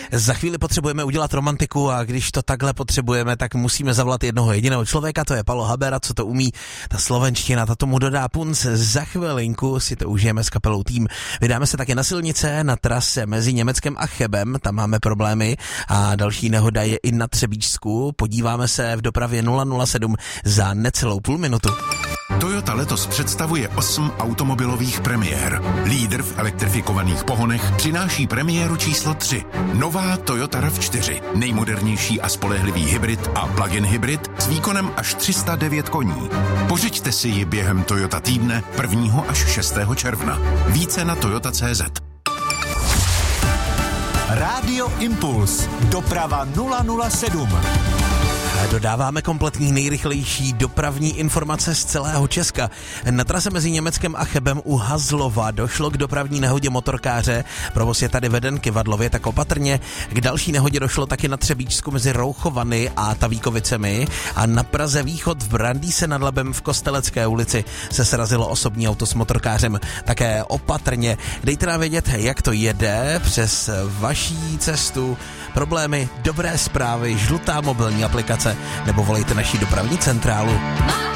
Za chvíli potřebujeme udělat romantiku a když to takhle potřebujeme, tak musíme zavolat jednoho jediného člověka, to je Palo Habera, co to umí, ta slovenština, ta tomu dodá punc. Za chvilinku si to užijeme s kapelou Tým. Vydáme se taky na silnice, na trase mezi Německem a Chebem, tam máme problémy a další nehoda je i na Třebíčsku. Podíváme se v dopravě 007 za necelou půl minutu. Toyota letos představuje 8 automobilových premiér. Lídr v elektrifikovaných pohonech přináší premiéru číslo 3. Nová Toyota RAV4. Nejmodernější a spolehlivý hybrid a plug-in hybrid s výkonem až 309 koní. Pořiďte si ji během Toyota týdne 1. až 6. června. Více na toyota.cz. Rádio Impuls. Doprava 007. Dodáváme kompletní nejrychlejší dopravní informace z celého Česka. Na trase mezi Německem a Chebem u Hazlova došlo k dopravní nehodě motorkáře. Provoz je tady veden Kyvadlově, tak opatrně. K další nehodě došlo taky na Třebíčsku mezi Rouchovany a Tavíkovicemi. A na Praze východ v Brandýse nad Labem v Kostelecké ulici se srazilo osobní auto s motorkářem. Také opatrně. Dejte nám vědět, jak to jede přes vaší cestu. Problémy, dobré zprávy, žlutá mobilní aplikace nebo volejte naši dopravní centrálu.